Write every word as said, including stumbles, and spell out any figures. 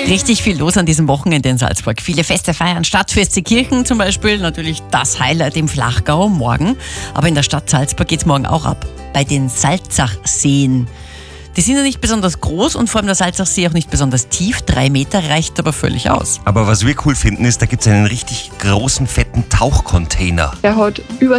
Richtig viel los an diesem Wochenende in Salzburg. Viele Feste feiern, Stadtfeste, Kirchen zum Beispiel, natürlich das Highlight im Flachgau morgen. Aber in der Stadt Salzburg geht es morgen auch ab, bei den Salzachseen. Die sind ja nicht besonders groß und vor allem der Salzachsee auch nicht besonders tief. Drei Meter reicht aber völlig aus. Aber was wir cool finden ist, da gibt es einen richtig großen, fetten Tauchcontainer. Der hat über